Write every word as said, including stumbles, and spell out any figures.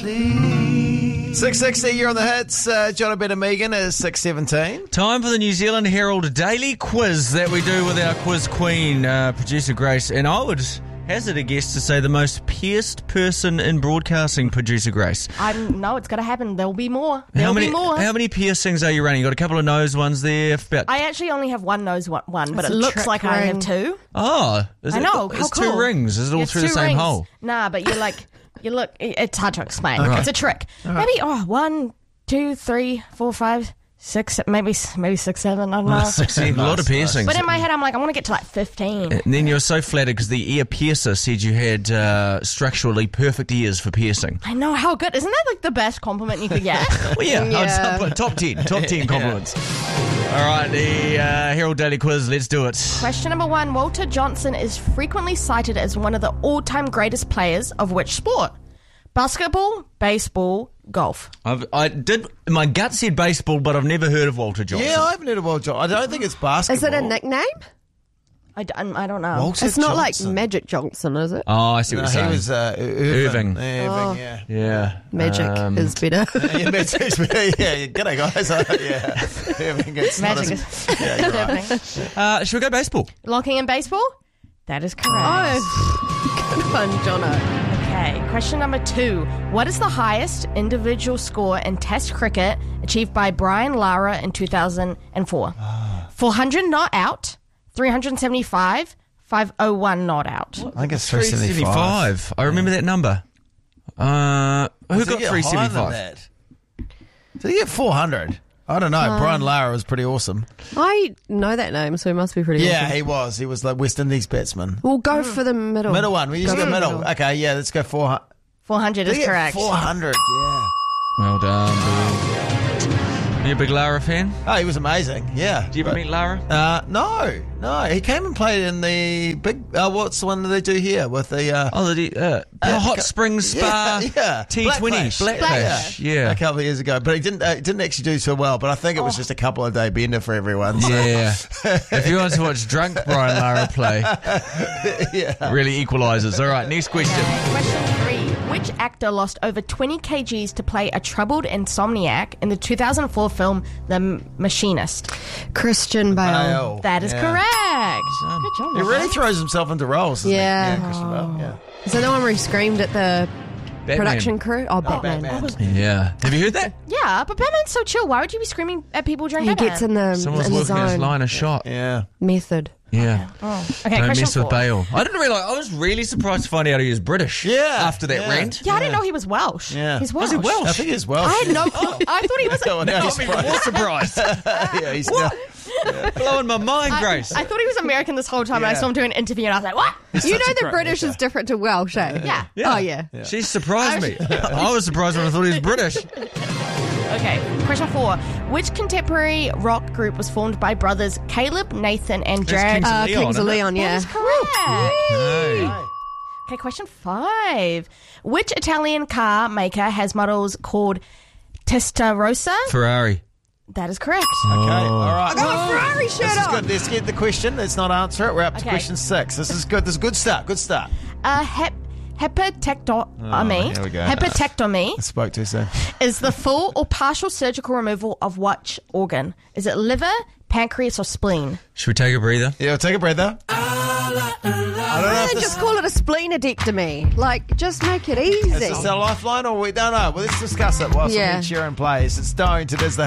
sleep. six sixty, you're on the hits. Uh, John Better Megan is six seventeen. Time for the New Zealand Herald daily quiz that we do with our quiz queen, uh, producer Grace. And I would hazard a guess to say the most pierced person in broadcasting, producer Grace. I know it's going to happen. There'll be more. There'll how many, be more. How many piercings are you running? You got a couple of nose ones there. About... I actually only have one nose one, one but It's it a looks trick like I have ring. two. Oh, is I it, know. It's How two cool. rings. Is it all It's through the two same rings. hole? Nah, but you're like, you look, it's hard to explain. Okay. It's a trick. Maybe, oh, one, two, three, four, five, six, maybe maybe six, seven, I don't know. See, a lot of piercings. But in my head, I'm like, I want to get to like fifteen. And then you're so flattered because the ear piercer said you had uh, structurally perfect ears for piercing. I know, how good. Isn't that like the best compliment you could get? Well, yeah, Yeah. I'd- top ten, top ten compliments. All right, the uh, Herald Daily Quiz, let's do it. Question number one. Walter Johnson is frequently cited as one of the all-time greatest players of which sport? Basketball, baseball, golf. I've, I did. My gut said baseball, but I've never heard of Walter Johnson. Yeah, I haven't heard of Walter Johnson. I don't think it's basketball. Is it a nickname? I, d- I don't know. Walter It's not like Johnson. Magic Johnson, is it? Oh, I see No, what he you're saying. was uh, Irving. Irving. Irving, Oh. yeah. yeah, Magic Um, is better. Yeah, Magic is- yeah, g'day guys. Uh, yeah, Irving gets not Magic as- is... Yeah, you're right. Uh, should we go baseball? Locking in baseball? That is correct. Oh, good one, Jono. Okay, question number two. What is the highest individual score in Test cricket achieved by Brian Lara in two thousand four? four hundred not out, three hundred seventy-five, five oh one not out. I think it's three seventy-five. I remember that number. Uh, who Did he got get three higher than seventy-five? that? Did he get four hundred? I don't know. Um, Brian Lara was pretty awesome. I know that name, so he must be pretty Yeah, awesome. he was. He was like West Indies batsman. We'll go for the middle. Middle one. We used to Go go for the middle. Okay, yeah, let's go four hundred. four hundred is correct. four hundred, yeah. Well done. Are you a big Lara fan? Oh, he was amazing, yeah. Do you ever But- meet Lara? Uh, no, no. He came and played in the big, uh, what's the one that they do here with the... Uh, Oh, the, uh, the Hot Springs Spa yeah, yeah. T twenty. Blackfish. Blackfish. Yeah. Yeah. A couple of years ago. But he didn't uh, didn't actually do so well. But I think it was just a couple of day bender for everyone. So. Yeah. If you want to watch drunk Brian Lara play, yeah. really equalises. All right, next question. Okay, question three. Which actor lost over twenty kilograms to play a troubled insomniac in the two thousand four film The M- Machinist? Christian Bale. Bale. That is Yeah. correct. Good job. He really Robert. throws himself into roles, doesn't Yeah. he? Yeah, Christian Bale, yeah. Is that the one where he screamed at the Batman. production crew? Oh, Batman. Batman. Yeah. Have you heard that? Yeah, but Batman's so chill. Why would you be screaming at people during He Batman? gets in the, Someone's in the working his zone. line of shot. Yeah. Method. Yeah. Oh. Okay, Don't question mess with four. Bale. I didn't realise. I was really surprised to find out he was British. Yeah, After that yeah. rant. Yeah, I didn't know he was Welsh. Yeah. He's Was Welsh. he Welsh? I think he's Welsh. I had no yeah. clue. I thought he was. Oh, no, Now he's I'm even more surprised. yeah, he's now, Blowing my mind, I, Grace. I thought he was American this whole time. And I Yeah. saw him do an interview, and I was like, "What?" You know a the great British actor. is different to Welsh, eh? Yeah. Oh, yeah. She surprised me. I was surprised when I thought he was British. Okay. Question four. Which contemporary rock group was formed by brothers Caleb, Nathan, and Jared? Kings of Uh, Leon, Kings of isn't it? Leon, That yeah. is correct. Hey. Okay, question five. Which Italian car maker has models called Testarossa? Ferrari. That is correct. Okay, all right. I got a Ferrari shirt This is on. good. Let's get the question. Let's not answer it. We're up to Okay. question six. This is good. This is a good start. Good start. A hep- hepatectomy, Oh, here we go. hepatectomy I spoke too soon. is the full or partial surgical removal of which organ? Is it liver, pancreas, or spleen? Should we take a breather? Yeah, take a breather. I don't know Why if don't they this just call it a splenectomy? Like, just make it easy. is this our lifeline or we don't know. Well, let's discuss it whilst Yeah. Ed Sheeran plays. It's Stoned. It is the